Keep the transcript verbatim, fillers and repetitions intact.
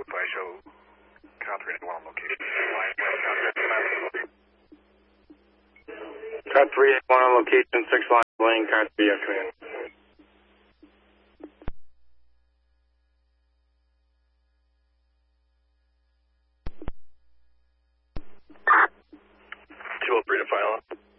I show Count three eight one location. Line, Count Cut three eight one on location, six line lane, car three, yeah, command. two oh three to file up.